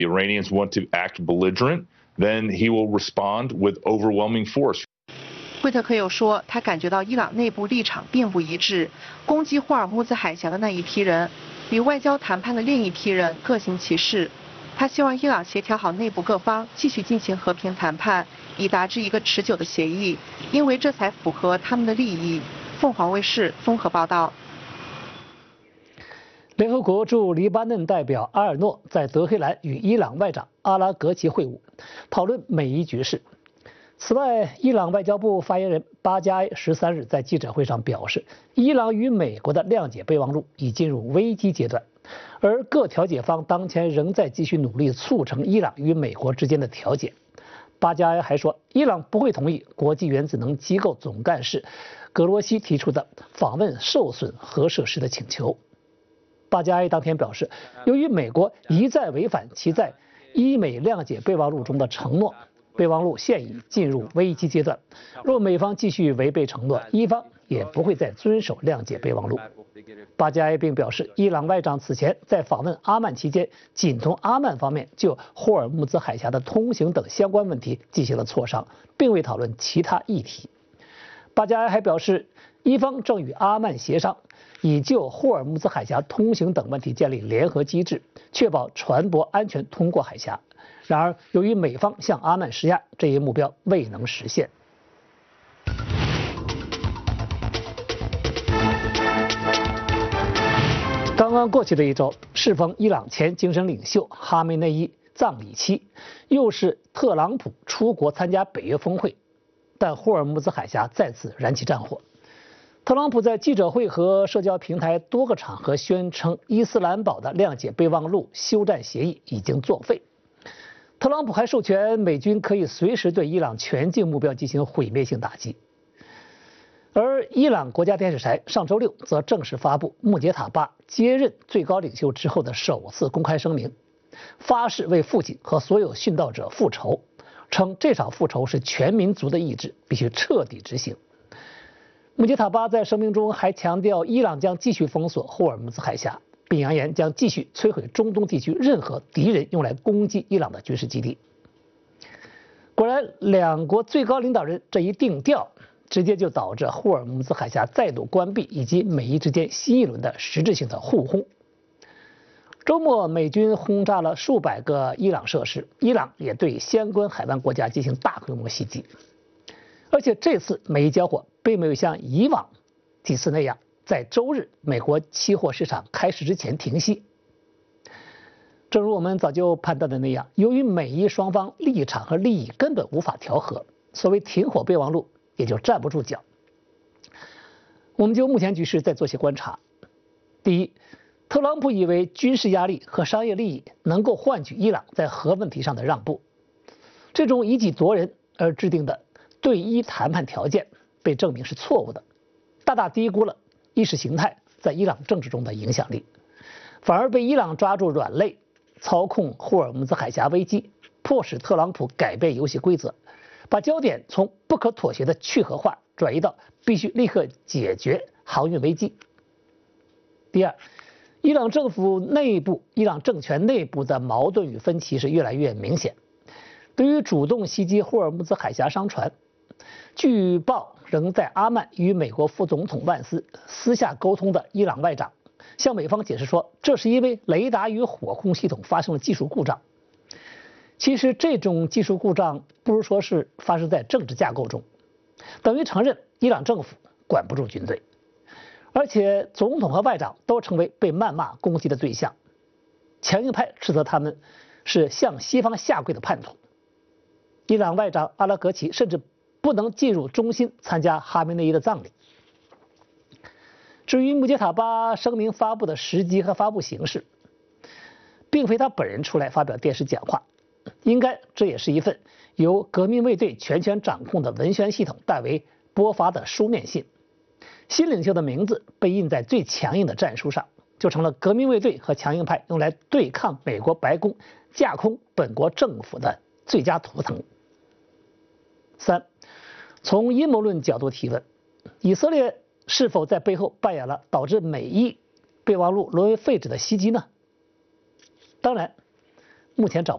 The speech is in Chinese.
the Iranians want to act belligerent, then he will respond with overwhelming force. 惠特克又说，他感觉到伊朗内部立场并不一致，攻击霍尔木兹海峡的那一批人比外交谈判的另一批人各行其事。他希望伊朗协调好内部各方，继续进行和平谈判，以达至一个持久的协议，因为这才符合他们的利益。凤凰卫视综合报道。 联合国驻黎巴嫩代表阿尔诺在德黑兰与伊朗外长阿拉格齐会晤，讨论美伊局势。此外，伊朗外交部发言人巴加埃13日在记者会上表示，伊朗与美国的谅解备忘录已进入危机阶段，而各调解方当前仍在继续努力促成伊朗与美国之间的调解。巴加埃还说，伊朗不会同意国际原子能机构总干事格罗西提出的访问受损核设施的请求。巴加埃当天表示，由于美国一再违反其在伊美谅解备忘录中的承诺，备忘录现已进入危机阶段。若美方继续违背承诺，伊方也不会再遵守谅解备忘录。巴加埃并表示，伊朗外长此前在访问阿曼期间，仅同阿曼方面就霍尔木兹海峡的通行等相关问题进行了磋商，并未讨论其他议题。巴加埃还表示，伊方正与阿曼协商，以就霍尔木兹海峡通行等问题建立联合机制，确保船舶安全通过海峡。然而，由于美方向阿曼施压，这一目标未能实现。刚刚过去的一周，适逢伊朗前精神领袖哈梅内伊葬礼期，又是特朗普出国参加北约峰会，但霍尔木兹海峡再次燃起战火。特朗普在记者会和社交平台多个场合宣称，伊斯兰堡的谅解备忘录休战协议已经作废。特朗普还授权美军可以随时对伊朗全境目标进行毁灭性打击。而伊朗国家电视台上周六则正式发布穆杰塔巴接任最高领袖之后的首次公开声明，发誓为父亲和所有殉道者复仇，称这场复仇是全民族的意志，必须彻底执行。穆杰塔巴在声明中还强调，伊朗将继续封锁霍尔木兹海峡，并扬言将继续摧毁中东地区任何敌人用来攻击伊朗的军事基地。果然，两国最高领导人这一定调，直接就导致霍尔木兹海峡再度关闭，以及美伊之间新一轮的实质性的互轰。周末，美军轰炸了数百个伊朗设施，伊朗也对相关海湾国家进行大规模袭击。而且这次美伊交火并没有像以往几次那样在周日美国期货市场开市之前停息。正如我们早就判断的那样，由于美伊双方立场和利益根本无法调和，所谓停火备忘录也就站不住脚。我们就目前局势再做些观察。第一，特朗普以为军事压力和商业利益能够换取伊朗在核问题上的让步，这种以己夺人而制定的对伊谈判条件被证明是错误的，大大低估了意识形态在伊朗政治中的影响力，反而被伊朗抓住软肋，操控霍尔木兹海峡危机，迫使特朗普改变游戏规则，把焦点从不可妥协的去核化转移到必须立刻解决航运危机。第二，伊朗政权内部的矛盾与分歧是越来越明显。对于主动袭击霍尔木兹海峡商船，据报仍在阿曼与美国副总统万斯私下沟通的伊朗外长向美方解释说，这是因为雷达与火控系统发生了技术故障。其实这种技术故障不如说是发生在政治架构中，等于承认伊朗政府管不住军队，而且总统和外长都成为被谩骂攻击的对象。强硬派斥责他们是向西方下跪的叛徒。伊朗外长阿拉格齐甚至不能进入中心参加哈梅内伊的葬礼。至于穆杰塔巴声明发布的时机和发布形式，并非他本人出来发表电视讲话，应该这也是一份由革命卫队全权掌控的文宣系统代为播发的书面信。新领袖的名字被印在最强硬的战书上，就成了革命卫队和强硬派用来对抗美国白宫架空本国政府的最佳图腾。三，从阴谋论角度提问，以色列是否在背后扮演了导致美伊备忘录沦为废纸的袭击呢？当然，目前找不到。